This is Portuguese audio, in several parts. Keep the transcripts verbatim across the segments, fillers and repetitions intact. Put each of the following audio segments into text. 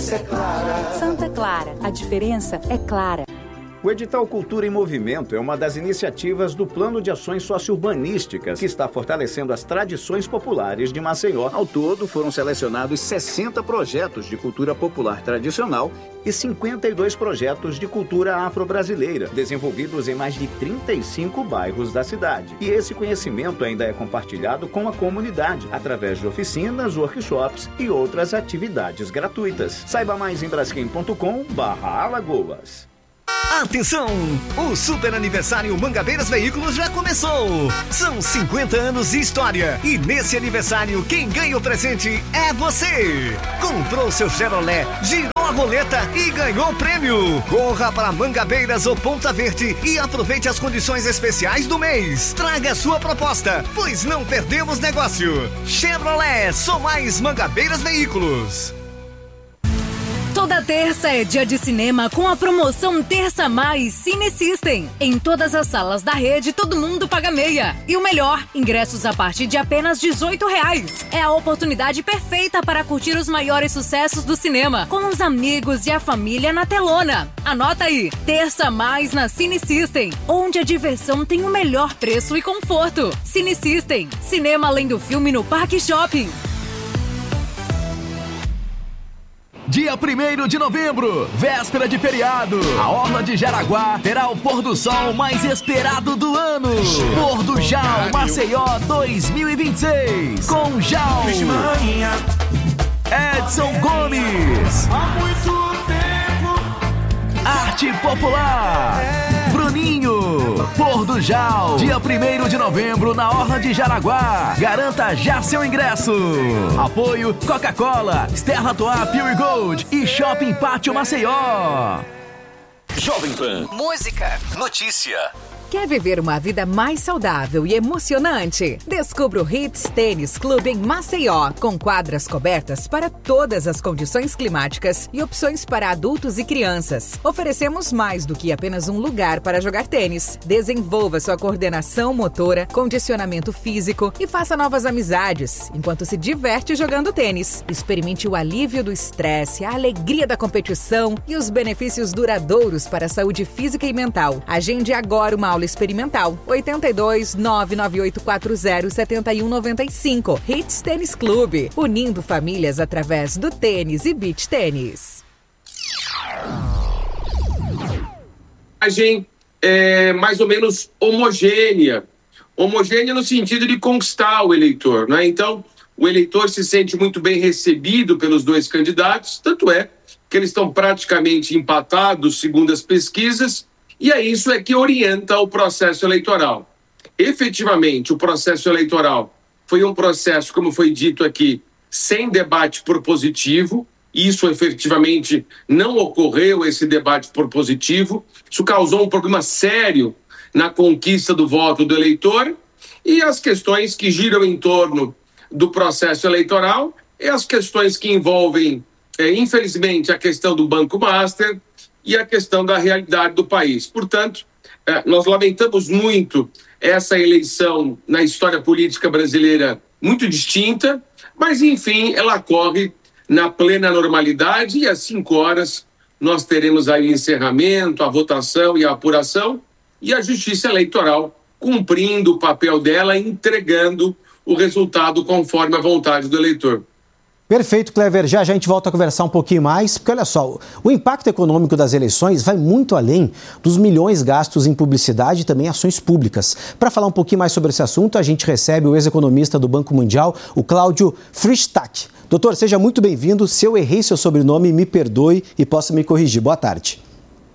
diferença é clara. Santa Clara, a diferença é clara. O edital Cultura em Movimento é uma das iniciativas do Plano de Ações Sociourbanísticas que está fortalecendo as tradições populares de Maceió. Ao todo, foram selecionados sessenta projetos de cultura popular tradicional e cinquenta e dois projetos de cultura afro-brasileira, desenvolvidos em mais de trinta e cinco bairros da cidade. E esse conhecimento ainda é compartilhado com a comunidade, através de oficinas, workshops e outras atividades gratuitas. Saiba mais em braskem ponto com barra Alagoas. Atenção! O super aniversário Mangabeiras Veículos já começou! São cinquenta anos de história e nesse aniversário quem ganha o presente é você! Comprou seu Chevrolet, girou a roleta e ganhou o prêmio! Corra para Mangabeiras ou Ponta Verde e aproveite as condições especiais do mês! Traga sua proposta, pois não perdemos negócio! Chevrolet, só mais Mangabeiras Veículos! Toda terça é dia de cinema com a promoção Terça Mais Cine System. Em todas as salas da rede, todo mundo paga meia. E o melhor, ingressos a partir de apenas dezoito reais. É a oportunidade perfeita para curtir os maiores sucessos do cinema, com os amigos e a família na telona. Anota aí, Terça Mais na Cine System, onde a diversão tem o melhor preço e conforto. Cine System, cinema além do filme no Parque Shopping. Dia primeiro de novembro, véspera de feriado, a Orla de Jaraguá terá o pôr do sol mais esperado do ano. Pôr do Jal Maceió dois mil e vinte e seis, com Jal, Edson Gomes, Arte Popular, Bruninho. Pôr do Jal, dia primeiro de novembro na Orla de Jaraguá. Garanta já seu ingresso. Apoio Coca-Cola, Stella Toa Pure Gold e Shopping Pátio Maceió. Jovem Pan. Música. Notícia. Quer viver uma vida mais saudável e emocionante? Descubra o Hits Tênis Clube em Maceió, com quadras cobertas para todas as condições climáticas e opções para adultos e crianças. Oferecemos mais do que apenas um lugar para jogar tênis. Desenvolva sua coordenação motora, condicionamento físico e faça novas amizades, enquanto se diverte jogando tênis. Experimente o alívio do estresse, a alegria da competição e os benefícios duradouros para a saúde física e mental. Agende agora uma aula experimental. oito dois, nove nove oito quatro zero, sete um nove cinco. Hits Tênis Clube, unindo famílias através do tênis e beach tênis. A gente é mais ou menos homogênea. Homogênea no sentido de conquistar o eleitor, né? Então, o eleitor se sente muito bem recebido pelos dois candidatos, tanto é que eles estão praticamente empatados, segundo as pesquisas, e é isso é que orienta o processo eleitoral. Efetivamente, o processo eleitoral foi um processo, como foi dito aqui, sem debate propositivo. Isso efetivamente não ocorreu, esse debate propositivo. Isso causou um problema sério na conquista do voto do eleitor. E as questões que giram em torno do processo eleitoral e as questões que envolvem, é, infelizmente, a questão do Banco Master e a questão da realidade do país. Portanto, nós lamentamos muito essa eleição na história política brasileira muito distinta, mas, enfim, ela ocorre na plena normalidade e às cinco horas nós teremos aí o encerramento, a votação e a apuração e a Justiça Eleitoral cumprindo o papel dela, entregando o resultado conforme a vontade do eleitor. Perfeito, Clever. Já, já a gente volta a conversar um pouquinho mais, porque olha só, o impacto econômico das eleições vai muito além dos milhões gastos em publicidade e também ações públicas. Para falar um pouquinho mais sobre esse assunto, a gente recebe o ex-economista do Banco Mundial, o Cláudio Fristac. Doutor, seja muito bem-vindo. Se eu errei seu sobrenome, me perdoe e possa me corrigir. Boa tarde.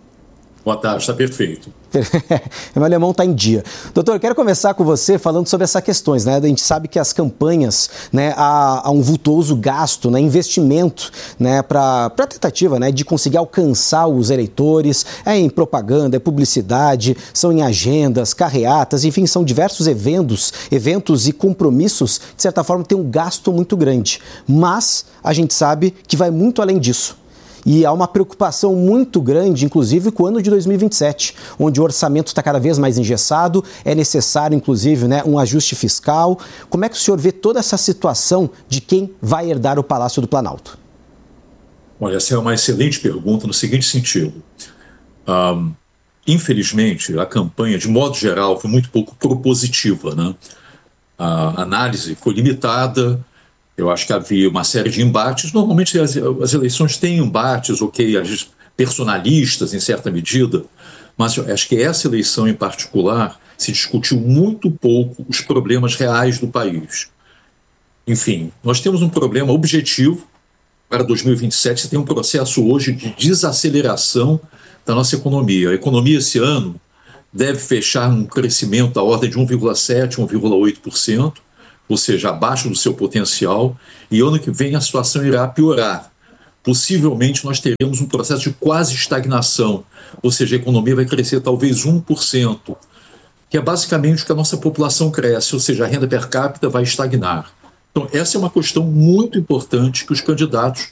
Boa tarde, está perfeito. Meu alemão está em dia. Doutor, eu quero começar com você falando sobre essas questões, né? A gente sabe que as campanhas, né, há, há um vultuoso gasto, né, investimento, né, para a tentativa, né, de conseguir alcançar os eleitores, é em propaganda, é publicidade, são em agendas, carreatas, enfim, são diversos eventos, eventos e compromissos, de certa forma, tem um gasto muito grande. Mas a gente sabe que vai muito além disso. E há uma preocupação muito grande, inclusive, com o ano de dois mil e vinte e sete, onde o orçamento está cada vez mais engessado, é necessário, inclusive, né, um ajuste fiscal. Como é que o senhor vê toda essa situação de quem vai herdar o Palácio do Planalto? Olha, essa é uma excelente pergunta no seguinte sentido. Um, infelizmente, a campanha, de modo geral, foi muito pouco propositiva, né? A análise foi limitada. Eu acho que havia uma série de embates. Normalmente as, as eleições têm embates, ok, as personalistas em certa medida, mas eu acho que essa eleição em particular se discutiu muito pouco os problemas reais do país. Enfim, nós temos um problema objetivo para dois mil e vinte e sete. Você tem um processo hoje de desaceleração da nossa economia. A economia esse ano deve fechar um crescimento da ordem de um vírgula sete por cento, um vírgula oito por cento, ou seja, abaixo do seu potencial, e ano que vem a situação irá piorar. Possivelmente nós teremos um processo de quase estagnação, ou seja, a economia vai crescer talvez um por cento, que é basicamente o que a nossa população cresce, ou seja, a renda per capita vai estagnar. Então essa é uma questão muito importante que os candidatos